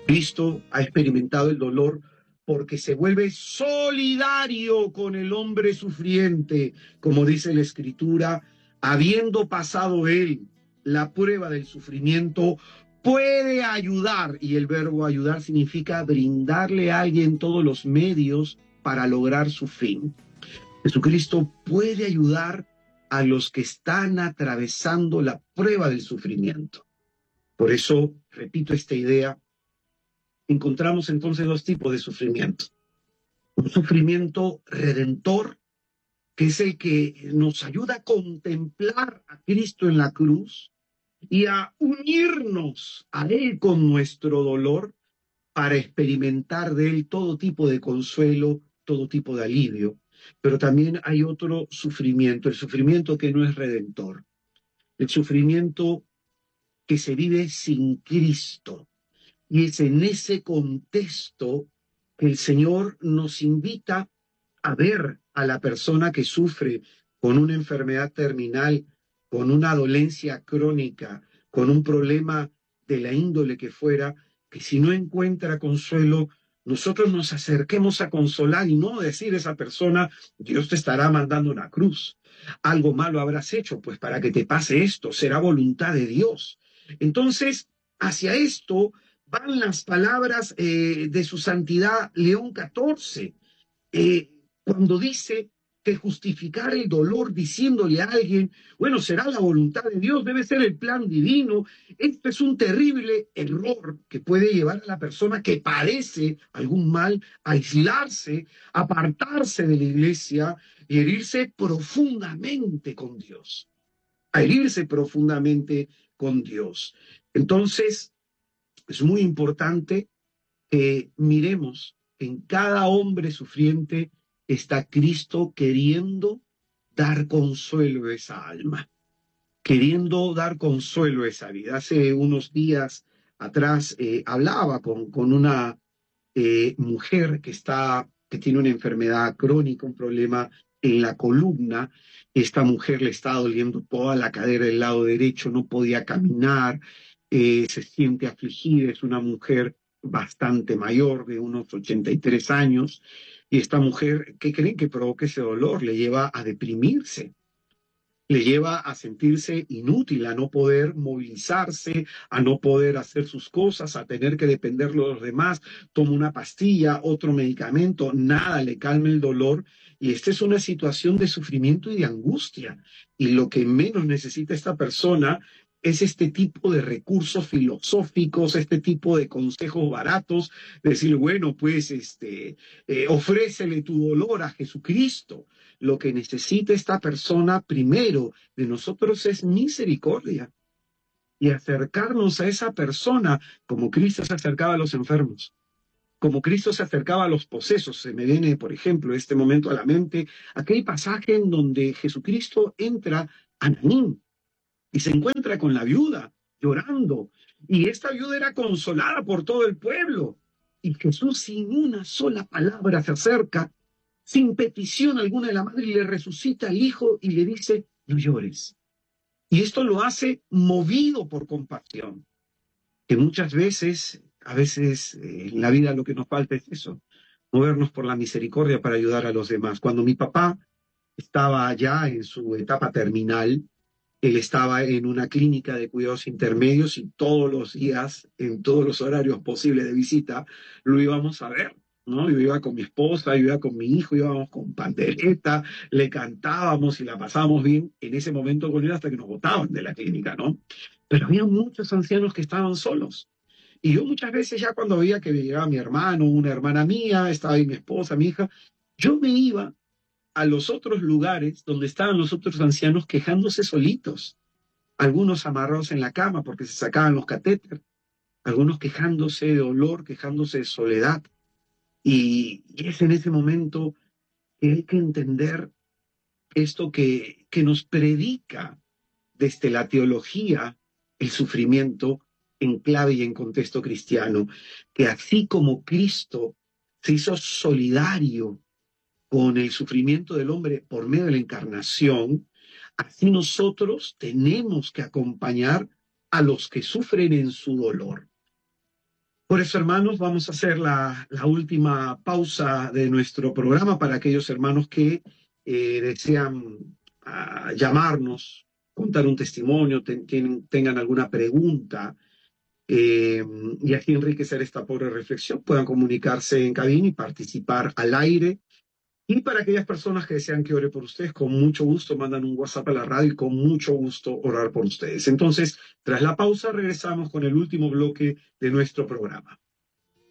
Cristo ha experimentado el dolor porque se vuelve solidario con el hombre sufriente, como dice la Escritura, habiendo pasado él la prueba del sufrimiento, puede ayudar, y el verbo ayudar significa brindarle a alguien todos los medios para lograr su fin. Jesucristo puede ayudar a los que están atravesando la prueba del sufrimiento. Por eso, repito esta idea, encontramos entonces dos tipos de sufrimiento. Un sufrimiento redentor, que es el que nos ayuda a contemplar a Cristo en la cruz y a unirnos a Él con nuestro dolor para experimentar de Él todo tipo de consuelo, todo tipo de alivio. Pero también hay otro sufrimiento, el sufrimiento que no es redentor, el sufrimiento que se vive sin Cristo. Y es en ese contexto que el Señor nos invita a ver a la persona que sufre con una enfermedad terminal, con una dolencia crónica, con un problema de la índole que fuera, que si no encuentra consuelo, nosotros nos acerquemos a consolar y no decir a esa persona, Dios te estará mandando una cruz. Algo malo habrás hecho, pues para que te pase esto, será voluntad de Dios. Entonces, hacia esto van las palabras de su santidad León XIV, cuando dice que justificar el dolor diciéndole a alguien, bueno, será la voluntad de Dios, debe ser el plan divino. Esto es un terrible error que puede llevar a la persona que padece algún mal a aislarse, apartarse de la iglesia y herirse profundamente con Dios, a herirse profundamente con Dios. Entonces, es muy importante que miremos en cada hombre sufriente está Cristo queriendo dar consuelo a esa alma, queriendo dar consuelo a esa vida. Hace unos días atrás hablaba con una mujer que tiene una enfermedad crónica, un problema en la columna. Esta mujer le está doliendo toda la cadera del lado derecho, no podía caminar, se siente afligida, es una mujer bastante mayor, de unos 83 años, y esta mujer, ¿qué creen que provoca ese dolor? Le lleva a deprimirse, le lleva a sentirse inútil, a no poder movilizarse, a no poder hacer sus cosas, a tener que depender de los demás. Toma una pastilla, otro medicamento, nada le calma el dolor. Y esta es una situación de sufrimiento y de angustia. Y lo que menos necesita esta persona es este tipo de recursos filosóficos, este tipo de consejos baratos, decir, bueno, pues ofrécele tu dolor a Jesucristo. Lo que necesita esta persona primero de nosotros es misericordia y acercarnos a esa persona como Cristo se acercaba a los enfermos, como Cristo se acercaba a los posesos. Se me viene, por ejemplo, en este momento a la mente aquel pasaje en donde Jesucristo entra a Naín y se encuentra con la viuda llorando, y esta viuda era consolada por todo el pueblo, y Jesús sin una sola palabra se acerca, sin petición alguna de la madre, y le resucita al hijo y le dice, no llores. Y esto lo hace movido por compasión, que muchas veces, a veces en la vida lo que nos falta es eso, movernos por la misericordia para ayudar a los demás. Cuando mi papá estaba ya en su etapa terminal, él estaba en una clínica de cuidados intermedios y todos los días, en todos los horarios posibles de visita, lo íbamos a ver, ¿no? Yo iba con mi esposa, yo iba con mi hijo, íbamos con pandereta, le cantábamos y la pasábamos bien en ese momento con él hasta que nos botaban de la clínica, ¿no? Pero había muchos ancianos que estaban solos. Y yo muchas veces ya cuando veía que llegaba mi hermano, una hermana mía, estaba ahí mi esposa, mi hija, yo me iba a los otros lugares donde estaban los otros ancianos quejándose solitos, algunos amarrados en la cama porque se sacaban los catéteres, algunos quejándose de dolor, quejándose de soledad. Y es en ese momento que hay que entender esto que nos predica desde la teología el sufrimiento en clave y en contexto cristiano, que así como Cristo se hizo solidario con el sufrimiento del hombre por medio de la encarnación, así nosotros tenemos que acompañar a los que sufren en su dolor. Por eso, hermanos, vamos a hacer la última pausa de nuestro programa para aquellos hermanos que desean llamarnos, contar un testimonio, tengan alguna pregunta y así enriquecer esta pobre reflexión, puedan comunicarse en cabina y participar al aire. Y para aquellas personas que desean que ore por ustedes, con mucho gusto mandan un WhatsApp a la radio y con mucho gusto orar por ustedes. Entonces, tras la pausa, regresamos con el último bloque de nuestro programa.